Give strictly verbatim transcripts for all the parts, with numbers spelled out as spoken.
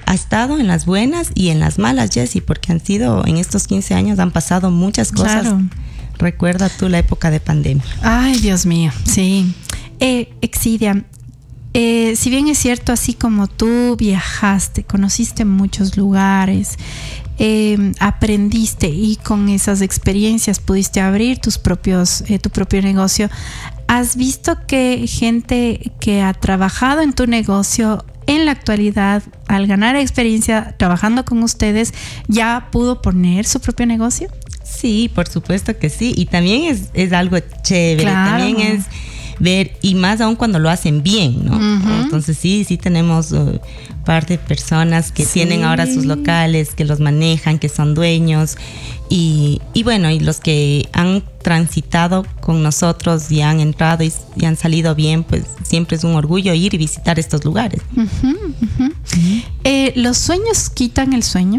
ha estado en las buenas y en las malas, Jessie, porque han sido, en estos quince años han pasado muchas cosas. Claro. Recuerda tú la época de pandemia. Ay, Dios mío, sí. Eh, Exidia, eh, si bien es cierto, así como tú viajaste, conociste muchos lugares, eh, aprendiste y con esas experiencias pudiste abrir tus propios, eh, tu propio negocio, ¿has visto que gente que ha trabajado en tu negocio en la actualidad, al ganar experiencia trabajando con ustedes, ya pudo poner su propio negocio? Sí, por supuesto que sí. Y también es, es algo chévere. Claro. También es ver, y más aún cuando lo hacen bien, ¿no? Uh-huh. Entonces sí, sí tenemos uh, parte de personas que sí. tienen ahora sus locales, que los manejan, que son dueños. Y, y bueno, y los que han transitado con nosotros y han entrado y, y han salido bien, pues siempre es un orgullo ir y visitar estos lugares. Uh-huh, uh-huh. Uh-huh. Eh, ¿Los sueños quitan el sueño?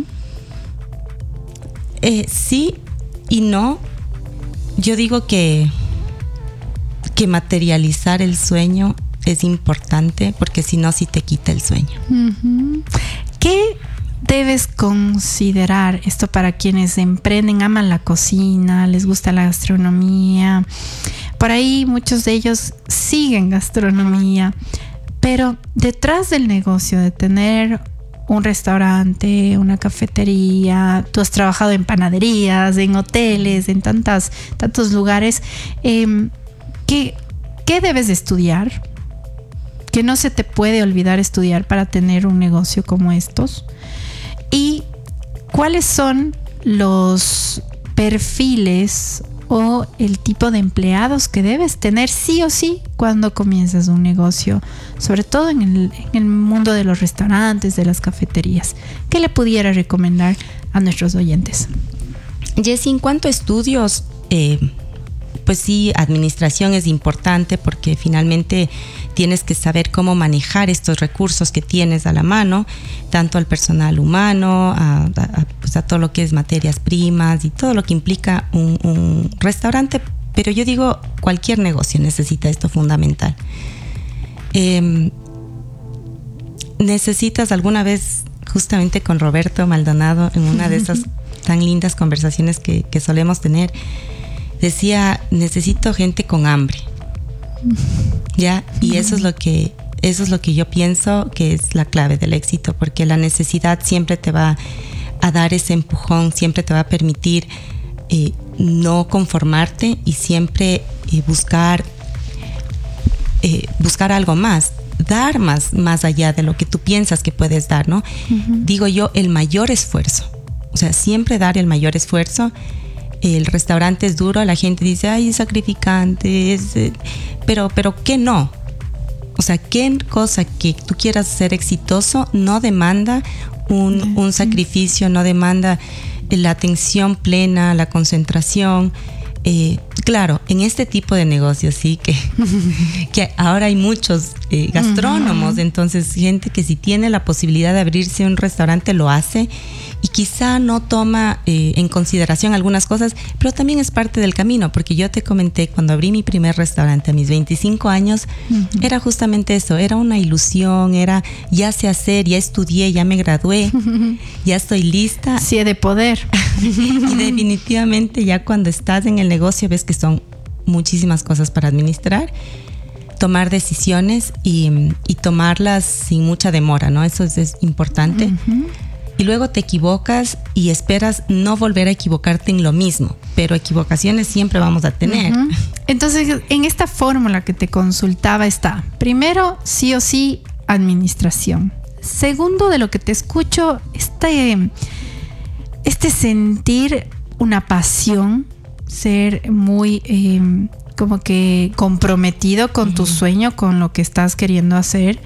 Eh, sí y no. Yo digo que, que materializar el sueño es importante, porque si no, sí te quita el sueño. Uh-huh. ¿Qué debes considerar esto para quienes emprenden, aman la cocina, les gusta la gastronomía? Por ahí muchos de ellos siguen gastronomía, pero detrás del negocio de tener un restaurante, una cafetería, tú has trabajado en panaderías, en hoteles, en tantas, tantos lugares, eh, ¿qué, ¿qué debes de estudiar? Que no se te puede olvidar estudiar para tener un negocio como estos. ¿Y cuáles son los perfiles o el tipo de empleados que debes tener sí o sí cuando comienzas un negocio, sobre todo en el, en el mundo de los restaurantes, de las cafeterías? ¿Qué le pudiera recomendar a nuestros oyentes? Jessie, en cuanto a estudios, eh, pues sí, administración es importante, porque finalmente tienes que saber cómo manejar estos recursos que tienes a la mano, tanto al personal humano, a, a, pues a todo lo que es materias primas y todo lo que implica un, un restaurante. Pero yo digo, cualquier negocio necesita esto fundamental. Eh, necesitas alguna vez, justamente con Roberto Maldonado, en una de esas tan lindas conversaciones que, que solemos tener, decía, necesito gente con hambre. Ya, y eso es lo que eso es lo que yo pienso que es la clave del éxito, porque la necesidad siempre te va a dar ese empujón, siempre te va a permitir eh, no conformarte y siempre eh, buscar eh, buscar algo más, dar más más allá de lo que tú piensas que puedes dar, ¿no? Uh-huh. Digo yo, el mayor esfuerzo, o sea, siempre dar el mayor esfuerzo. El restaurante es duro, la gente dice, ay, es sacrificante, es, eh, pero, pero ¿qué no? O sea, ¿qué cosa que tú quieras ser exitoso no demanda un, un sacrificio, no demanda la atención plena, la concentración? Eh, claro, en este tipo de negocios sí que, que ahora hay muchos eh, gastrónomos, uh-huh. Entonces gente que si tiene la posibilidad de abrirse un restaurante lo hace, y quizá no toma eh, en consideración algunas cosas, pero también es parte del camino, porque yo te comenté, cuando abrí mi primer restaurante a mis veinticinco años, uh-huh. era justamente eso, era una ilusión, era ya sé hacer, ya estudié, ya me gradué, uh-huh. ya estoy lista. Sí, de poder. Y definitivamente ya cuando estás en el negocio ves que son muchísimas cosas para administrar, tomar decisiones y, y tomarlas sin mucha demora, ¿no? Eso es, es importante. Uh-huh. Y luego te equivocas y esperas no volver a equivocarte en lo mismo, pero equivocaciones siempre vamos a tener. Uh-huh. Entonces, en esta fórmula que te consultaba está, primero, sí o sí, administración. Segundo, de lo que te escucho, este, este sentir una pasión, ser muy eh, como que comprometido con uh-huh. tu sueño, con lo que estás queriendo hacer.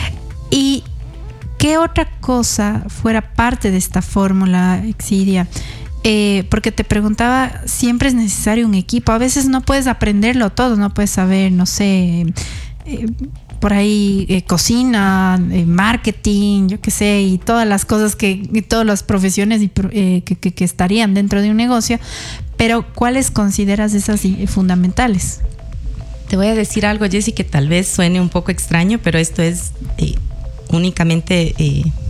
Y ¿qué otra cosa fuera parte de esta fórmula, Exidia? Eh, porque te preguntaba, siempre es necesario un equipo. A veces no puedes aprenderlo todo, no puedes saber, no sé, eh, por ahí eh, cocina, eh, marketing, yo qué sé, y todas las cosas que, y todas las profesiones y, eh, que, que, que estarían dentro de un negocio. Pero ¿cuáles consideras esas fundamentales? Te voy a decir algo, Jessie, que tal vez suene un poco extraño, pero esto es... Eh, únicamente eh,